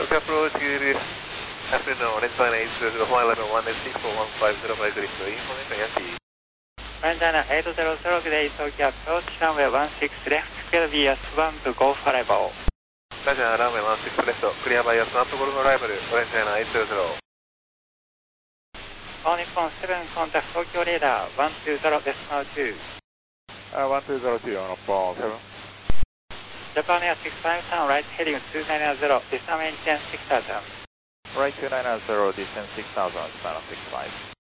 Tokyo approach, good afternoon, Redline 800, 411-186-4150 grip, information Yankee. China 800, good day, Tokyo approach, runway 16 left, clear via Swamp, go for arrival. China runway 16 left, clear via Swamp, go for arrival, China 800. All Nippon 7, contact Tokyo radar, 120, decimal 2. 1202 on Nippon 7. Japan Air 653, right heading 290, descend maintain 6000. Right 290, descend 6000, final 65.